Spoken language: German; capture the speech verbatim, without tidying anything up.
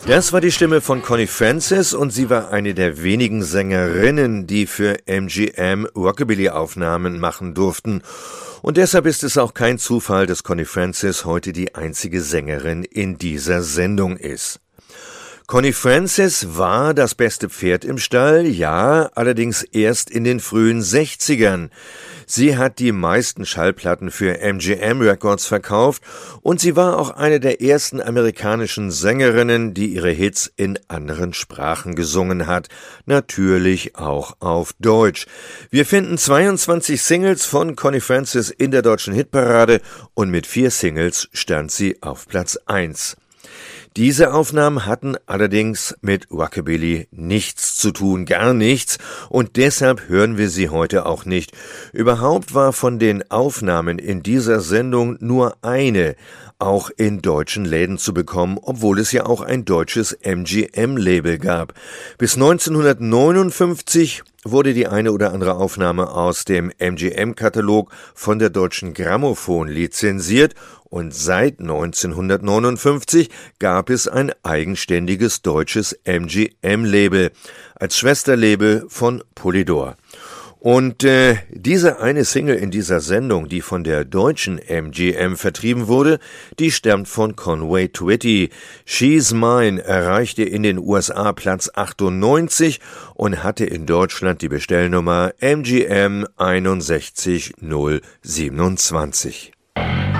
Das war die Stimme von Connie Francis und sie war eine der wenigen Sängerinnen, die für M G M Rockabilly-Aufnahmen machen durften. Und deshalb ist es auch kein Zufall, dass Connie Francis heute die einzige Sängerin in dieser Sendung ist. Connie Francis war das beste Pferd im Stall, ja, allerdings erst in den frühen sechzigern. Sie hat die meisten Schallplatten für M G M Records verkauft und sie war auch eine der ersten amerikanischen Sängerinnen, die ihre Hits in anderen Sprachen gesungen hat, natürlich auch auf Deutsch. Wir finden zweiundzwanzig Singles von Connie Francis in der deutschen Hitparade und mit vier Singles stand sie auf Platz eins. Diese Aufnahmen hatten allerdings mit Rockabilly nichts zu tun, gar nichts, und deshalb hören wir sie heute auch nicht. Überhaupt war von den Aufnahmen in dieser Sendung nur eine auch in deutschen Läden zu bekommen, obwohl es ja auch ein deutsches M G M-Label gab. Bis neunzehnhundertneunundfünfzig wurde die eine oder andere Aufnahme aus dem M G M-Katalog von der Deutschen Grammophon lizenziert und seit neunzehnhundertneunundfünfzig gab es ein eigenständiges deutsches M G M-Label als Schwesterlabel von Polydor. Und äh, diese eine Single in dieser Sendung, die von der deutschen M G M vertrieben wurde, die stammt von Conway Twitty. She's Mine erreichte in den U S A Platz achtundneunzig und hatte in Deutschland die Bestellnummer M G M sechs eins null zwei sieben.